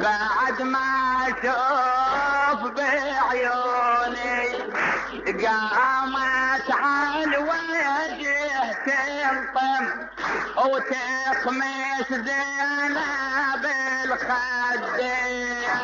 بعد ما اشوف بعيوني قامت على الوجه تلطم وتخمس زينب الخدين.